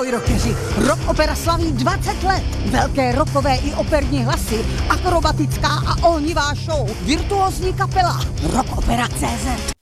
Ahoj rockeři, Rock Opera slaví 20 let. Velké rockové i operní hlasy, akrobatická a ohnivá show, virtuózní kapela, rockopera.cz.